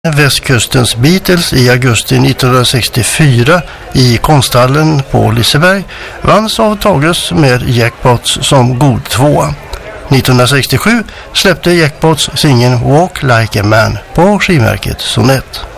Västkustens Beatles i augusti 1964 i konsthallen på Liseberg vanns av Tages med Jackpots som god tvåa. 1967 släppte Jackpots singeln Walk Like a Man på skivmärket Sonett.